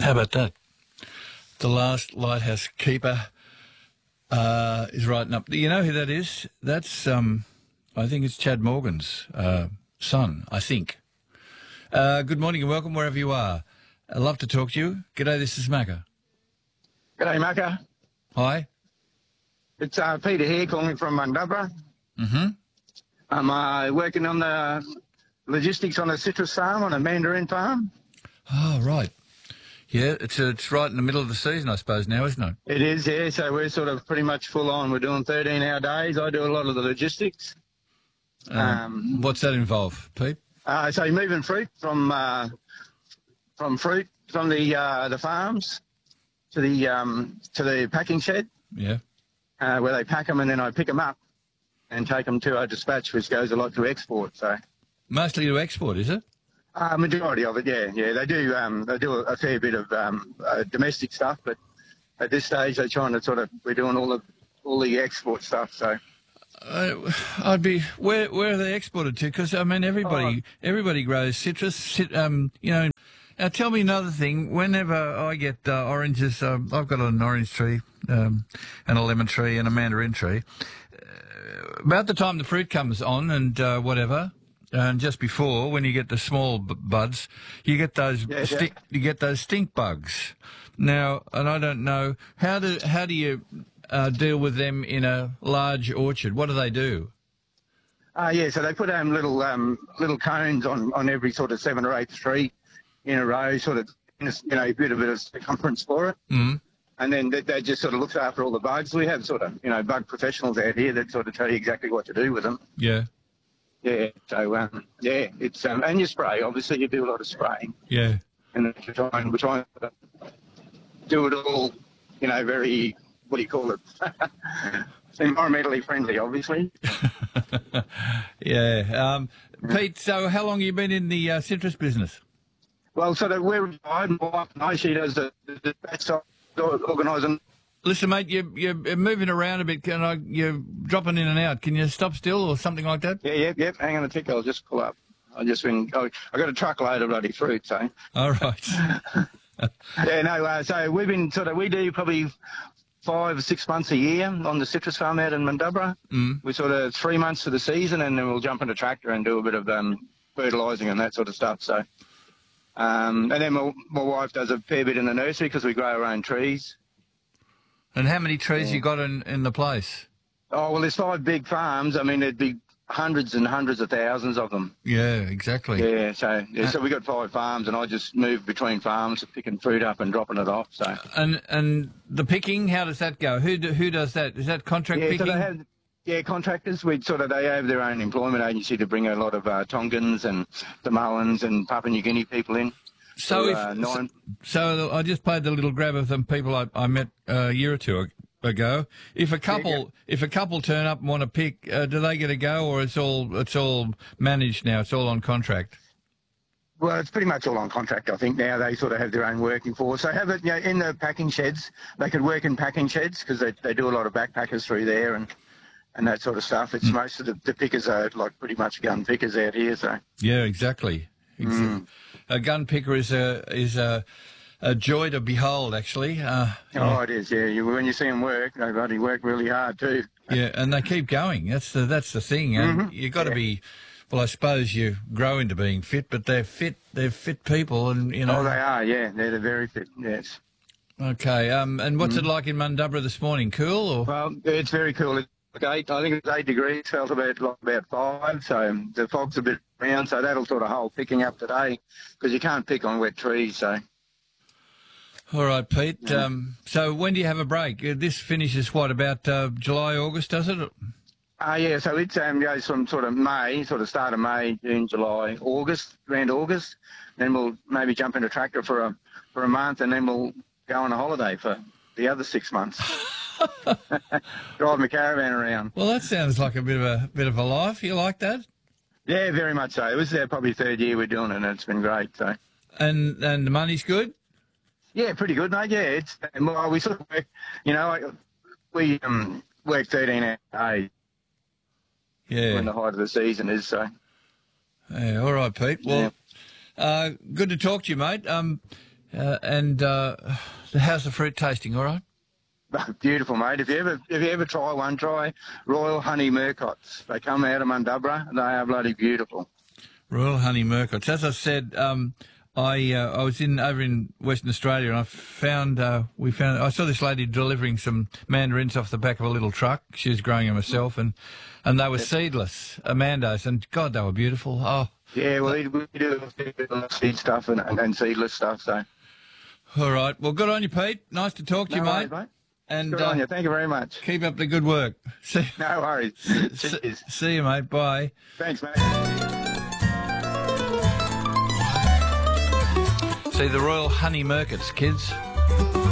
How about that? The last lighthouse keeper is writing up. You know who that is? That's, I think it's Chad Morgan's son, I think. Good morning and welcome wherever you are. I'd love to talk to you. G'day, this is Macca. G'day, Macca. Hi. It's Peter here calling from Mundubbera. Mm-hmm. I'm working on the logistics on a citrus farm, on a mandarin farm. Oh, right. Yeah, it's right in the middle of the season, I suppose, now, isn't it? It is, yeah. So we're sort of pretty much full on. We're doing 13-hour days. I do a lot of the logistics. What's that involve, Pete? So you're moving fruit from the farms to the packing shed. Yeah. Where they pack them, and then I pick them up and take them to our dispatch, which goes a lot to export. So Mostly to export, is it? Majority of it, yeah. They do a fair bit of domestic stuff, but at this stage they're trying to we're doing all the export stuff. So where are they exported to? Because I mean everybody grows citrus. Now tell me another thing. Whenever I get oranges, I've got an orange tree, and a lemon tree, and a mandarin tree. About the time the fruit comes on, and whatever. And just before, when you get the small buds, you get those you get those stink bugs. Now, and I don't know how do you deal with them in a large orchard? What do they do? So they put little cones on every sort of 7 or 8 tree in a row, sort of a bit of circumference for it. Mm. And then they just sort of looks after all the bugs. We have sort of bug professionals out here that sort of tell you exactly what to do with them. Yeah. Yeah, so, it's, and you spray, obviously, you do a lot of spraying. Yeah. And we're trying to do it all, very, what do you call it, environmentally friendly, obviously. Yeah. Pete, so how long have you been in the citrus business? Well, we're retired, my wife and I, she does the organising. Listen, mate, you're moving around a bit. You're dropping in and out. Can you stop still or something like that? Yeah. Hang on a tick. I'll just pull up. I got a truckload of bloody fruit, so. All right. So we've been we do probably 5 or 6 months a year on the citrus farm out in Mundubbera. Mm. We 3 months for the season, and then we'll jump in a tractor and do a bit of fertilising and that sort of stuff. So, and then my wife does a fair bit in the nursery because we grow our own trees. And how many trees you got in the place? Oh, well, there's 5 big farms. I mean, there'd be hundreds and hundreds of thousands of them. Yeah, exactly. Yeah, so we got 5 farms, and I just move between farms, picking fruit up and dropping it off. So. And the picking, how does that go? Who does that? Is that contract picking? So they have, contractors. They have their own employment agency to bring a lot of Tongans and Samoans and Papua New Guinea people in. So I just played the little grab of them people I met a year or two ago. If a couple turn up and want to pick, do they get a go, or it's all managed now? It's all on contract. Well, it's pretty much all on contract. I think now they sort of have their own working force. So have it in the packing sheds. They could work in packing sheds because they do a lot of backpackers through there and that sort of stuff. It's most of the pickers are pretty much gun pickers out here. So yeah, exactly. A gun picker is a joy to behold, actually. It is, yeah. When you see them work, they bloody work really hard too. Yeah, and they keep going. That's the thing. And you've got to be. Well, I suppose you grow into being fit, but they're fit. They're fit people, and Oh, they are. Yeah, they're very fit. Yes. Okay. And what's it like in Mundubbera this morning? Cool or? Well, it's very cool. I think it's 8 degrees, felt about 5, so the fog's a bit around, so that'll sort of hold picking up today because you can't pick on wet trees, so. All right, Pete. Yeah. So when do you have a break? This finishes about July, August, does it? Yeah, so it goes from sort of May, start of May, June, July, August, around August. Then we'll maybe jump in a tractor for a month, and then we'll go on a holiday for the other 6 months. Drive my caravan around. Well, that sounds like a bit of a life. You like that? Yeah, very much so. It was probably 3rd year we're doing it, and it's been great. So. And the money's good? Yeah, pretty good, mate. Yeah, we sort of work. We work 13 hours a day. Yeah. When the height of the season is so. Yeah. All right, Pete. Well, good to talk to you, mate. And how's the fruit tasting? All right. Beautiful, mate. If you ever try one, try Royal Honey Murcots. They come out of Mundubra. They are bloody beautiful. Royal Honey Murcots. As I said, I was over in Western Australia, and I saw this lady delivering some mandarins off the back of a little truck. She was growing them herself, and they were seedless Amandos, and God, they were beautiful. Oh, yeah. Well, we do seed stuff and seedless stuff. So, all right. Well, good on you, Pete. Nice to talk to you, mate. And good on you. Thank you very much. Keep up the good work. No worries. See you, mate. Bye. Thanks, mate. See the Royal Honey Murcots, kids.